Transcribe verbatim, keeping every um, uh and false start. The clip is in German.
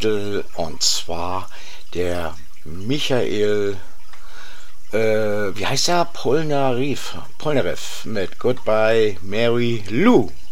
Titel, und zwar der Michael, äh, wie heißt er? Polnareff, Polnareff mit Goodbye Mary Lou.